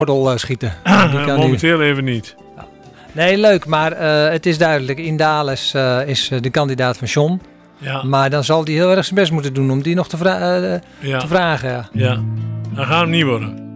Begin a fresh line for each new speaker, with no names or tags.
gordel schieten.
Momenteel even niet.
Nee, leuk, maar het is duidelijk. Indales is de kandidaat van John.
Ja.
Maar dan zal hij heel erg zijn best moeten doen om die nog te vragen.
Ja, dat gaat hem niet worden.